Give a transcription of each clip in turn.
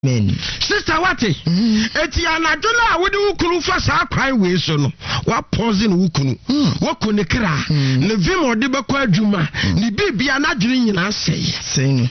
Men. Sister Wati, eti anadona wodi wukunu fa saa kwan we so no. Wa pause no wukunu. Wako ne kra. Ne vim ode bekọ adwuma. Ne bibia anadwene nyina sei. Sei.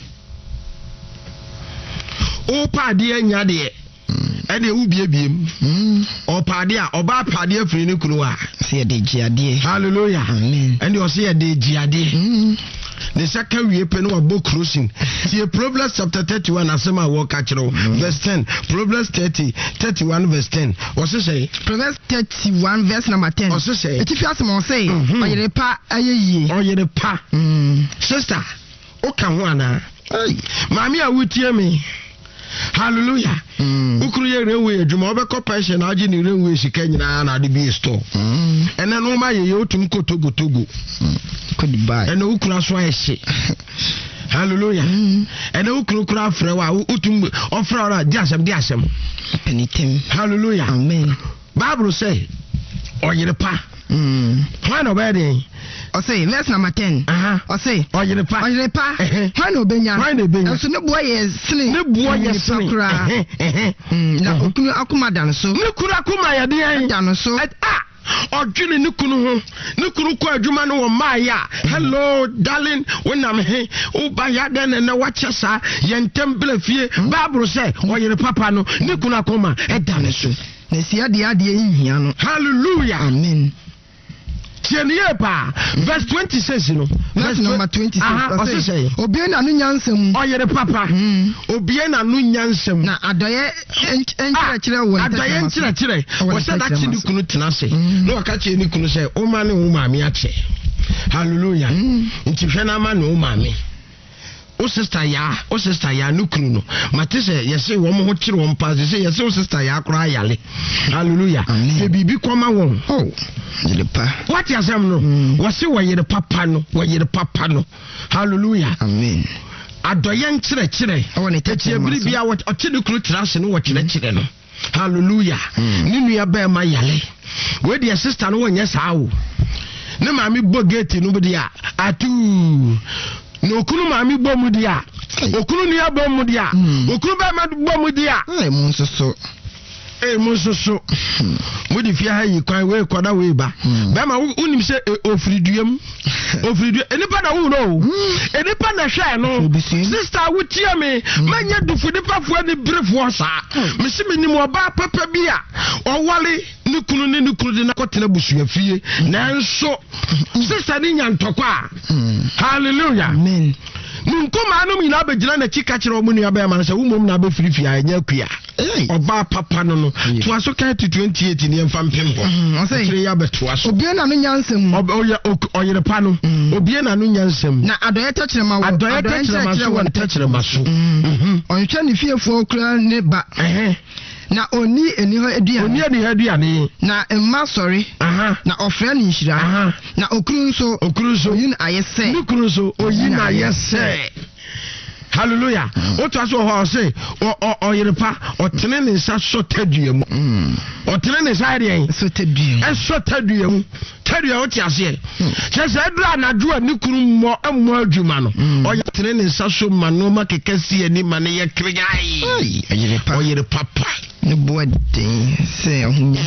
O pade anya de. Ene wo biebiem. O pade a oba pade afiri ne kunu a. Se de giade. Hallelujah. Amen. Ene o se de giade. The second we pen wa book crossing. See Proverbs chapter 31 asema walk achiro verse 10. Proverbs 31 verse 10. What's it say? Proverbs 31 verse number 10. What's it say? It if you ask me say, oyere pa ayeyi. Oyere pa. Sister, o kan ho ana. Mami a wutie me. Hallelujah. Ukuru ye rewe adwuma obekọ pension agi ni rewe sika nyina na de bi store. Ene no ma ye otum kotogo togo. Goodbye. Ene ukuru aso ayehye. Hallelujah. Ene ukuru kura afre wa utum ofra ora di asem. Anything. Hallelujah. Amen. Bible say oyere pa. Why no bad? I say verse number 10. I say oyere pa. Oyere pa. Why no benya? Why no benya? So no boy is sling. No boy is sling. Na okunu akuma dan so. Ne kuru akuma ya de dan so. Odwene ne kunu ho ne kunu kwa adwuma no wo maaya. Hello darling, when I'm here o ba ya den na wache sa yentem blafie. Bible say oyere papa no ne kunu akoma dan so. Na sia de nhia no. Hallelujah. Amen. Verse 26 no. Verse number 26. Obie na no nyansam. Oyere papa. Obie na no nyansam. Na adoye enkyerɛkyerɛ wo. Adoye enkyerɛkyerɛ. Wo sɛ da chi ni kunu tena se. No waka chi ni kunu sɛ o ma ne wo maame ache. Hallelujah. Nti hwɛ na ma ne wo maame. O sister ya no kunu no. Mate se yese wo mo ho kyere wo mpa se yese o sister ya akora yale. Hallelujah. Se bibi koma won. Oh. What you say no? Wase wo yere papa no. Hallelujah. Amen. Adoye nkyerɛkyerɛ. Ebiri bia wo ɔkyere kunu trase no wo kyerɛkyerɛ no. Hallelujah. Ni nua ba ma yale. We dia sister no wonyɛ saa wo. Ne maami bo gate no bi dia. Atu. No kunu maami bo mu dia. Okunu nua bo mu dia. Okunu ba ma bo mu dia. Mo nsoso. Monsoso. Mudi fia ha yi kwan we kwada we ba. Ba ma unim se ofriduam. Ofridu enipa na wo no. Enipa na hwe no. Sister wutie me. Manya dufu nipa fo ani brefo sa. Me se menim oba papa bi a owale ne kunu de na kotena busua fie. Nanso sister ni nyantokwa. Hallelujah. Amen. Nunkoma no mina begina na chika kire omu nua ba ma se wo mom na be firifia anya akua. Oba papa no to aso ka 28 ni emfa mpembo. Kire ya beto aso. Obie na no nyansam. Oyere pa no. Obie na no nyansam. Na adoye tachire ma wo. Adoye tachire ma so. Onhwa ne fiefo kura ne ba. Na oni eni ho aduane. Na emma sorry. Na ofra ni nhira. Na okuru nso yin ayese. Okuru nso oyin ayese. Hallelujah. Otu aso ho say oyere pa otene ne nsa so tadua mu. Otene ne nsa de so tadua. So tadua mu. Tadua o ti ase. Chese adura na adua ni kunu mo adwuma no. Oyere ne nsa so ma no ma kekasi ani ma ne ye krigai. Oyere papa. Ne boadin say ahunya.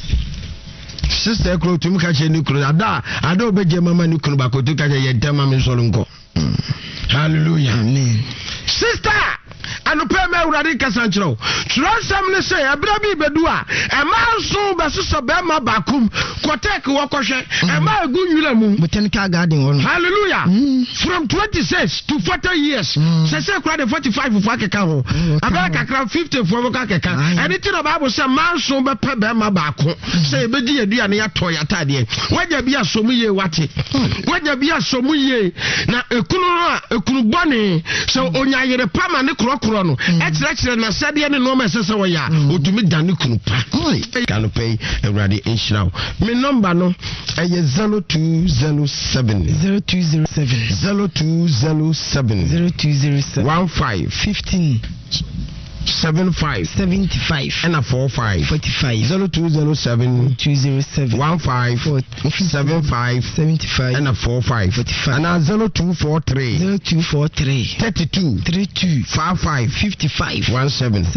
Sister Kro tum ka che ni kunu ada obeje mama ni kunu ba ko to ka che ye dama me so nko. Hallelujah. Amen. Sister, anope me urade kasanchiro. Tronsam ne say abra bi bedu a ma so be so be ma bakum kotek wo kohwe e ma egu nwura mu botanical garden won. Hallelujah. From 26 to 40 years. Say kura de 45 for akeka ho. Abra kakra 50 for akeka. Anything the Bible say man so be pe be ma bakum. Say be di aduane ya to ya tade. Waja bi asomu ye wate. Waja bi asomu ye na ekunu bone so onya yere pama ne krokro no ekire na sade ne no ma sese wo ya otumi dane kunu pa kanu pay everybody inshira me number no eye 0207 15 75 and a 45 0207 15 75 and a 45 and a 0243 32 55 17